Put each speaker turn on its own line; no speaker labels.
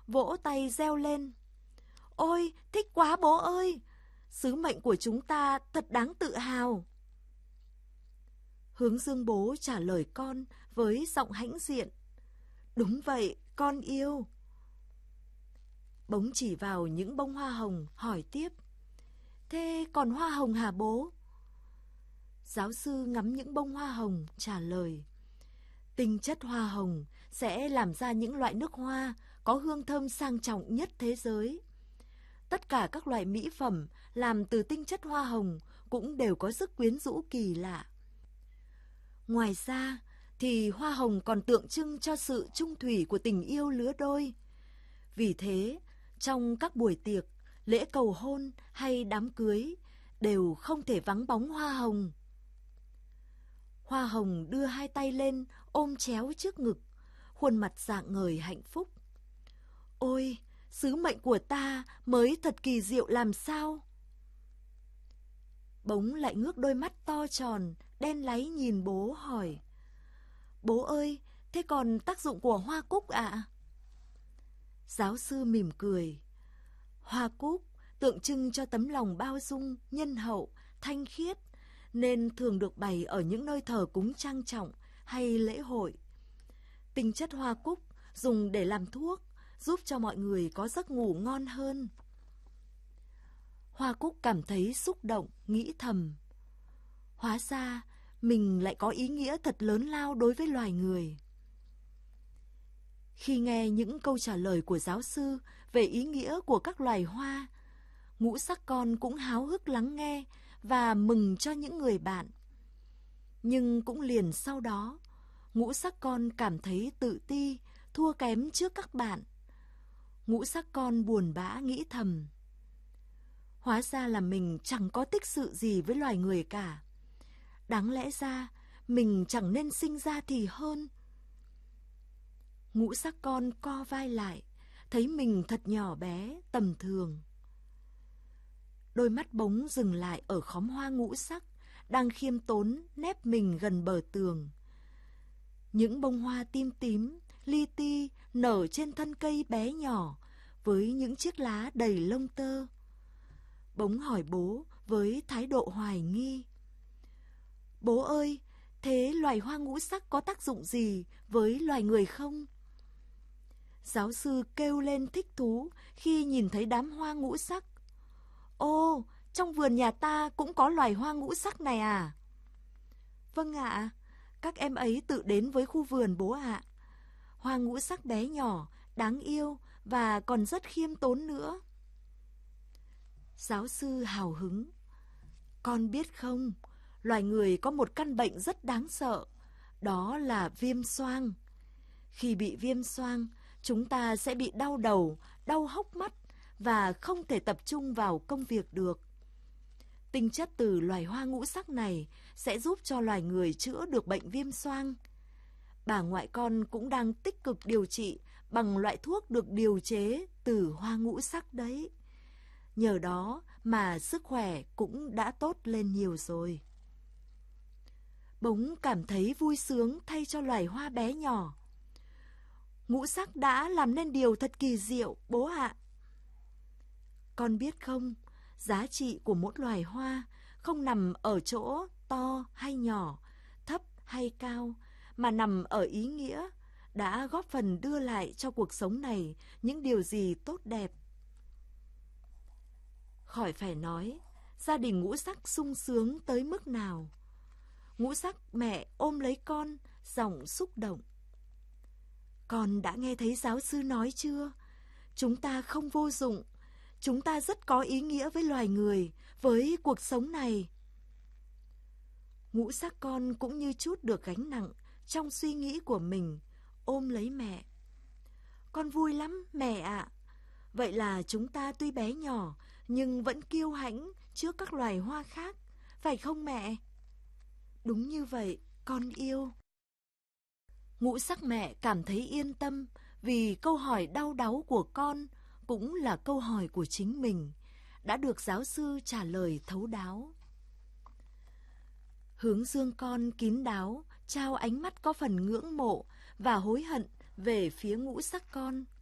vỗ tay reo lên. Ôi, thích quá bố ơi! Sứ mệnh của chúng ta thật đáng tự hào. Hướng Dương bố trả lời con với giọng hãnh diện. Đúng vậy, con yêu. Bỗng chỉ vào những bông hoa hồng hỏi tiếp. Thế còn hoa hồng hả bố? Giáo sư ngắm những bông hoa hồng trả lời. Tinh chất hoa hồng sẽ làm ra những loại nước hoa có hương thơm sang trọng nhất thế giới. Tất cả các loại mỹ phẩm làm từ tinh chất hoa hồng cũng đều có sức quyến rũ kỳ lạ. Ngoài ra thì hoa hồng còn tượng trưng cho sự chung thủy của tình yêu lứa đôi. Vì thế, trong các buổi tiệc, lễ cầu hôn hay đám cưới đều không thể vắng bóng hoa hồng. Hoa hồng đưa hai tay lên ôm chéo trước ngực, khuôn mặt rạng ngời hạnh phúc. Ôi, sứ mệnh của ta mới thật kỳ diệu làm sao. Bỗng lại ngước đôi mắt to tròn, đen láy nhìn bố hỏi. Bố ơi, thế còn tác dụng của hoa cúc ạ? Giáo sư mỉm cười. Hoa cúc tượng trưng cho tấm lòng bao dung, nhân hậu, thanh khiết, nên thường được bày ở những nơi thờ cúng trang trọng hay lễ hội. Tinh chất hoa cúc dùng để làm thuốc, giúp cho mọi người có giấc ngủ ngon hơn. Hoa cúc cảm thấy xúc động, nghĩ thầm. Hóa ra, mình lại có ý nghĩa thật lớn lao đối với loài người. Khi nghe những câu trả lời của giáo sư về ý nghĩa của các loài hoa, Ngũ Sắc Con cũng háo hức lắng nghe và mừng cho những người bạn. Nhưng cũng liền sau đó, Ngũ Sắc Con cảm thấy tự ti, thua kém trước các bạn. Ngũ Sắc Con buồn bã nghĩ thầm. Hóa ra là mình chẳng có tích sự gì với loài người cả. Đáng lẽ ra mình chẳng nên sinh ra thì hơn. Ngũ Sắc Con co vai lại, thấy mình thật nhỏ bé, tầm thường. Đôi mắt bỗng dừng lại ở khóm hoa ngũ sắc, đang khiêm tốn nép mình gần bờ tường. Những bông hoa tím tím, li ti nở trên thân cây bé nhỏ, với những chiếc lá đầy lông tơ. Bỗng hỏi bố với thái độ hoài nghi. Bố ơi, thế loài hoa ngũ sắc có tác dụng gì với loài người không? Giáo sư kêu lên thích thú khi nhìn thấy đám hoa ngũ sắc. Ô, trong vườn nhà ta cũng có loài hoa ngũ sắc này à? Vâng ạ, các em ấy tự đến với khu vườn bố ạ. Hoa ngũ sắc bé nhỏ, đáng yêu và còn rất khiêm tốn nữa. Giáo sư hào hứng. Con biết không, loài người có một căn bệnh rất đáng sợ, đó là viêm xoang. Khi bị viêm xoang, chúng ta sẽ bị đau đầu, đau hốc mắt và không thể tập trung vào công việc được. Tinh chất từ loài hoa ngũ sắc này sẽ giúp cho loài người chữa được bệnh viêm xoang. Bà ngoại con cũng đang tích cực điều trị bằng loại thuốc được điều chế từ hoa ngũ sắc đấy. Nhờ đó mà sức khỏe cũng đã tốt lên nhiều rồi. Bỗng cảm thấy vui sướng thay cho loài hoa bé nhỏ. Ngũ sắc đã làm nên điều thật kỳ diệu, bố ạ. Con biết không, giá trị của mỗi loài hoa không nằm ở chỗ to hay nhỏ, thấp hay cao, mà nằm ở ý nghĩa, đã góp phần đưa lại cho cuộc sống này những điều gì tốt đẹp. Khỏi phải nói, gia đình ngũ sắc sung sướng tới mức nào. Ngũ sắc mẹ ôm lấy con, giọng xúc động. Con đã nghe thấy giáo sư nói chưa? Chúng ta không vô dụng, chúng ta rất có ý nghĩa với loài người, với cuộc sống này. Ngũ sắc con cũng như trút được gánh nặng trong suy nghĩ của mình, ôm lấy mẹ. Con vui lắm, mẹ ạ. Vậy là chúng ta tuy bé nhỏ, nhưng vẫn kiêu hãnh trước các loài hoa khác, phải không mẹ? Đúng như vậy, con yêu. Ngũ sắc mẹ cảm thấy yên tâm vì câu hỏi đau đáu của con cũng là câu hỏi của chính mình, đã được giáo sư trả lời thấu đáo. Hướng Dương con kín đáo trao ánh mắt có phần ngưỡng mộ và hối hận về phía ngũ sắc con.